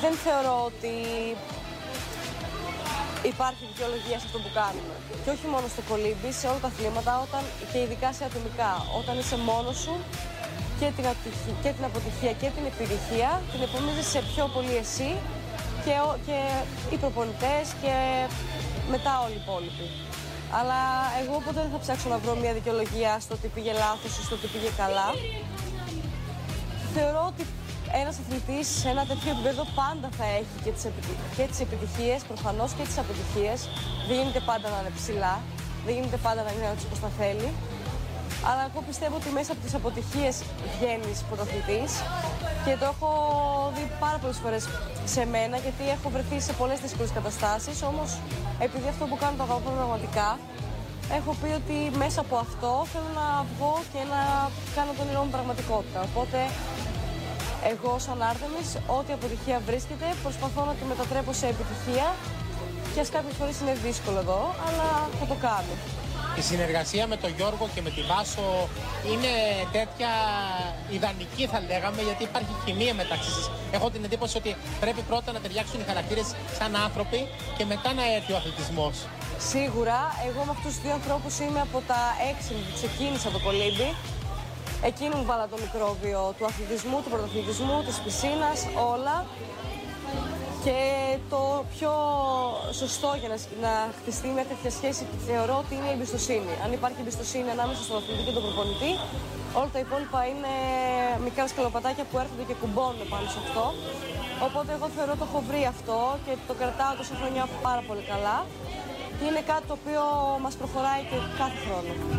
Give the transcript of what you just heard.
Δεν θεωρώ ότι υπάρχει δικαιολογία σε αυτό που κάνουμε. Και όχι μόνο στο κολύμπι, σε όλα τα αθλήματα, και ειδικά σε ατομικά. Όταν είσαι μόνος σου και την αποτυχία και την επιτυχία την επομίζεις σε πιο πολύ εσύ και οι προπονητές και μετά όλοι οι υπόλοιποι. Αλλά εγώ ποτέ δεν θα ψάξω να βρω μια δικαιολογία στο ότι πήγε λάθος ή στο ότι πήγε καλά. Θεωρώ ότι ένας αθλητής σε ένα τέτοιο επίπεδο πάντα θα έχει και τις επιτυχίες, προφανώς και τις αποτυχίες. Δεν γίνεται πάντα να είναι ψηλά, δεν γίνεται πάντα να είναι έτσι όπως τα θέλει. Αλλά εγώ πιστεύω ότι μέσα από τις αποτυχίες βγαίνεις πρωταθλητής και το έχω δει πάρα πολλές φορές σε μένα, γιατί έχω βρεθεί σε πολλές δύσκολες καταστάσεις. Όμως, επειδή αυτό που κάνω το αγαπώ πραγματικά, έχω πει ότι μέσα από αυτό θέλω να βγω και να κάνω τον όνειρό μου πραγματικότητα. Οπότε, εγώ σαν Άρτεμις, ό,τι αποτυχία βρίσκεται, προσπαθώ να τη μετατρέπω σε επιτυχία και ας κάποιες φορές είναι δύσκολο εδώ, αλλά θα το κάνω. Η συνεργασία με τον Γιώργο και με τη Βάσο είναι τέτοια ιδανική, θα λέγαμε, γιατί υπάρχει χημεία μεταξύ σας. Έχω την εντύπωση ότι πρέπει πρώτα να ταιριάξουν οι χαρακτήρες σαν άνθρωποι και μετά να έρθει ο αθλητισμός. Σίγουρα, εγώ με αυτούς τους δύο ανθρώπους είμαι από τα 6 που ξεκίνησα το κολύμπι. Εκείνοι μου βάλα το μικρόβιο του αθλητισμού, του πρωταθλητισμού, της πισίνας, όλα. Και το πιο σωστό για να χτιστεί μια τέτοια σχέση θεωρώ ότι είναι η εμπιστοσύνη. Αν υπάρχει εμπιστοσύνη ανάμεσα στον αθλητή και τον προπονητή, όλα τα υπόλοιπα είναι μικρά σκαλοπατάκια που έρχονται και κουμπώνουν πάνω σε αυτό. Οπότε εγώ θεωρώ το έχω βρει αυτό και το κρατάω τόσα χρόνια πάρα πολύ καλά. Και είναι κάτι το οποίο μας προχωράει και κάθε χρόνο.